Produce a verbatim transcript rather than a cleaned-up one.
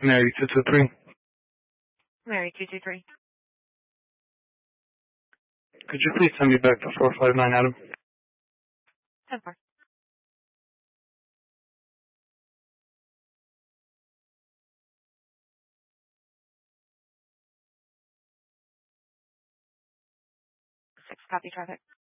Mary two two three. Mary two two three. Could you please send me back to four five nine Adam? ten four. Six, copy traffic.